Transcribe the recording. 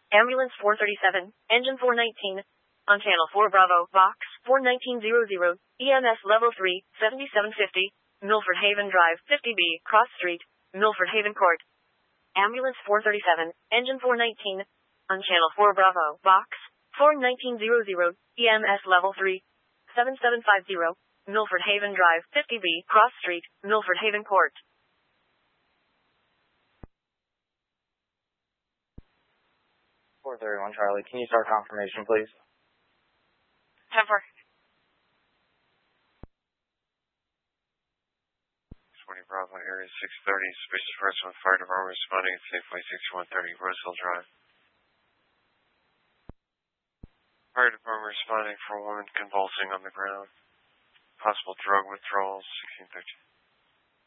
Ambulance 437, engine 419. On channel 4 Bravo, box 41900, EMS level 3, 7750, Milford Haven Drive, 50B, Cross Street, Milford Haven Court. Ambulance 437, engine 419. On channel 4 Bravo, box 41900, EMS level 3, 7750, Milford Haven Drive, 50B, Cross Street, Milford Haven Court. 431 Charlie, can you start confirmation, please? 10-4. 20 Bravo, area 630, suspicious person with fire department responding at Safeway 6130, Roseville Drive. Fire department responding for a woman convulsing on the ground. Possible drug withdrawal, 1613.